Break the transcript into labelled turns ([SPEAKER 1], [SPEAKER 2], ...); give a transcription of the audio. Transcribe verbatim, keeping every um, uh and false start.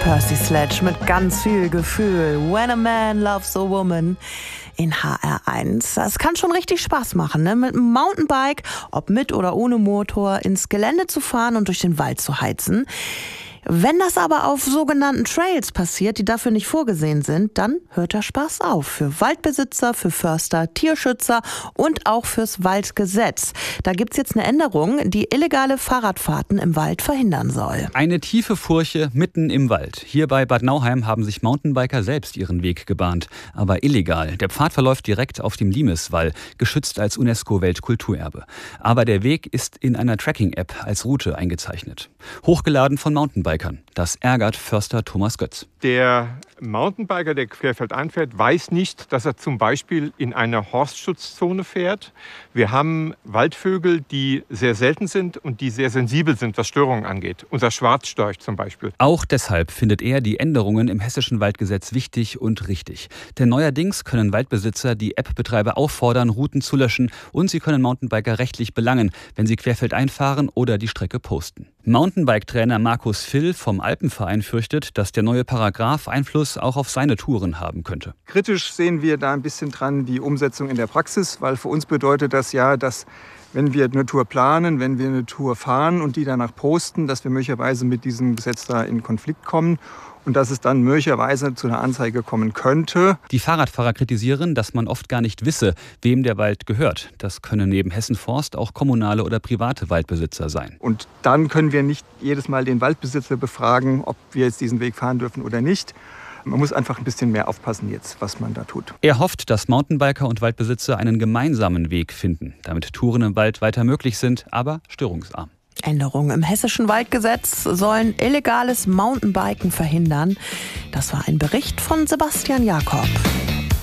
[SPEAKER 1] Percy Sledge mit ganz viel Gefühl. When a man loves a woman in H R eins. Das kann schon richtig Spaß machen, ne? Mit einem Mountainbike, ob mit oder ohne Motor, ins Gelände zu fahren und durch den Wald zu heizen. Wenn das aber auf sogenannten Trails passiert, die dafür nicht vorgesehen sind, dann hört der Spaß auf. Für Waldbesitzer, für Förster, Tierschützer und auch fürs Waldgesetz. Da gibt's jetzt eine Änderung, die illegale Fahrradfahrten im Wald verhindern soll.
[SPEAKER 2] Eine tiefe Furche mitten im Wald. Hier bei Bad Nauheim haben sich Mountainbiker selbst ihren Weg gebahnt. Aber illegal. Der Pfad verläuft direkt auf dem Limeswall, geschützt als UNESCO-Weltkulturerbe. Aber der Weg ist in einer Tracking-App als Route eingezeichnet. Hochgeladen von Mountainbikern. Das ärgert Förster Thomas Götz.
[SPEAKER 3] Der Mountainbiker, der querfeldein fährt, weiß nicht, dass er zum Beispiel in einer Horstschutzzone fährt. Wir haben Waldvögel, die sehr selten sind und die sehr sensibel sind, was Störungen angeht. Unser Schwarzstorch zum Beispiel.
[SPEAKER 2] Auch deshalb findet er die Änderungen im hessischen Waldgesetz wichtig und richtig. Denn neuerdings können Waldbesitzer die App-Betreiber auffordern, Routen zu löschen, und sie können Mountainbiker rechtlich belangen, wenn sie querfeldein fahren oder die Strecke posten. Mountainbike-Trainer Markus Vill vom Alpenverein fürchtet, dass der neue Paragraph Einfluss auch auf seine Touren haben könnte.
[SPEAKER 4] Kritisch sehen wir da ein bisschen dran die Umsetzung in der Praxis, weil für uns bedeutet das ja, dass wenn wir eine Tour planen, wenn wir eine Tour fahren und die danach posten, dass wir möglicherweise mit diesem Gesetz da in Konflikt kommen und dass es dann möglicherweise zu einer Anzeige kommen könnte.
[SPEAKER 2] Die Fahrradfahrer kritisieren, dass man oft gar nicht wisse, wem der Wald gehört. Das können neben Hessen Forst auch kommunale oder private Waldbesitzer sein.
[SPEAKER 4] Und dann können wir nicht jedes Mal den Waldbesitzer befragen, ob wir jetzt diesen Weg fahren dürfen oder nicht. Man muss einfach ein bisschen mehr aufpassen jetzt, was man da tut.
[SPEAKER 2] Er hofft, dass Mountainbiker und Waldbesitzer einen gemeinsamen Weg finden, damit Touren im Wald weiter möglich sind, aber störungsarm.
[SPEAKER 1] Änderungen im hessischen Waldgesetz sollen illegales Mountainbiken verhindern. Das war ein Bericht von Sebastian Jakob.